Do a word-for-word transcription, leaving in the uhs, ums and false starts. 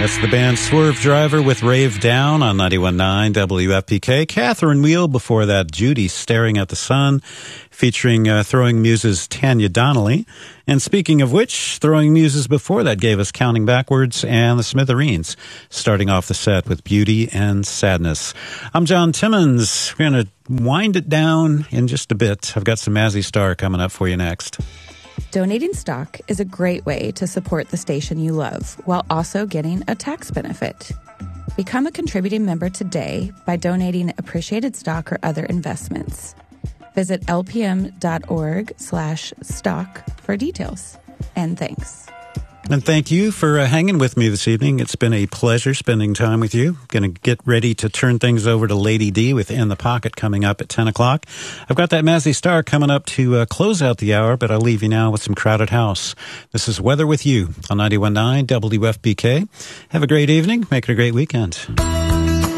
That's the band Swerve Driver with Rave Down on ninety-one point nine W F P K. Catherine Wheel before that, Judy Staring at the Sun, featuring uh, Throwing Muses' Tanya Donnelly. And speaking of which, Throwing Muses before that gave us Counting Backwards and the Smithereens, starting off the set with Beauty and Sadness. I'm John Timmons. We're going to wind it down in just a bit. I've got some Mazzy Star coming up for you next. Donating stock is a great way to support the station you love while also getting a tax benefit. Become a contributing member today by donating appreciated stock or other investments. Visit lpm.org slash stock for details. And thanks. And thank you for uh, hanging with me this evening. It's been a pleasure spending time with you. Going to get ready to turn things over to Lady D with In the Pocket coming up at ten o'clock. I've got that Mazzy Star coming up to uh, close out the hour, but I'll leave you now with some Crowded House. This is Weather With You on ninety-one point nine W F P K. Have a great evening. Make it a great weekend.